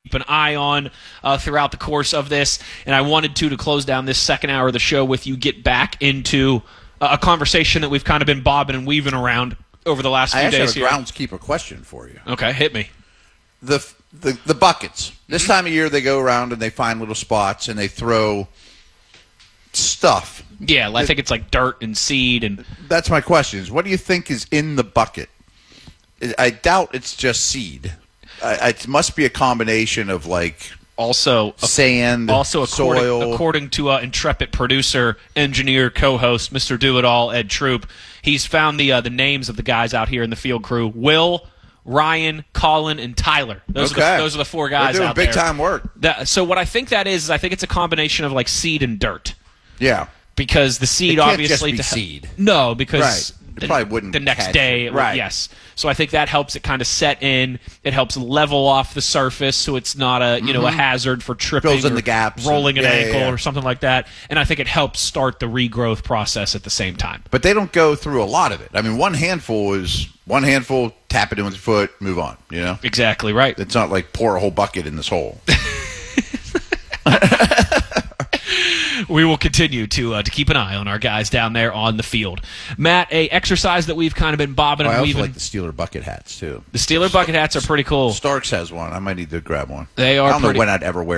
keep an eye on throughout the course of this. And I wanted to close down this second hour of the show with you, get back into a conversation that we've kind of been bobbing and weaving around over the last few days. I actually here. have a groundskeeper question for you. Okay, hit me. The buckets. This time of year, they go around and they find little spots and they throw stuff. Yeah, I think it's like dirt and seed. And that's my question. Is what do you think is in the bucket? I doubt it's just seed. It must be a combination of like sand, soil. According to intrepid producer, engineer, co-host, Mr. Do-It-All, Ed Troop, he's found the names of the guys out here in the field crew. Will, Ryan, Colin, and Tyler. Those are the four guys They're doing out there. big time work. So what I think that is I think it's a combination of like seed and dirt. Yeah. Because the seed it can't obviously just be seed. No, because right. It probably wouldn't the next catch day. it. Right. Yes. So I think that helps it kind of set in. It helps level off the surface so it's not a a hazard for tripping, fills in the gaps, rolling an ankle or something like that. And I think it helps start the regrowth process at the same time. But they don't go through a lot of it. I mean, one handful, tap it in with your foot, move on. You know. Exactly right. It's not like pour a whole bucket in this hole. We will continue to keep an eye on our guys down there on the field. Matt, a exercise that we've kind of been bobbing and weaving. I also like the Steeler bucket hats, too. The Steeler bucket hats are pretty cool. Starks has one. I might need to grab one. They are I don't know when I'd ever wear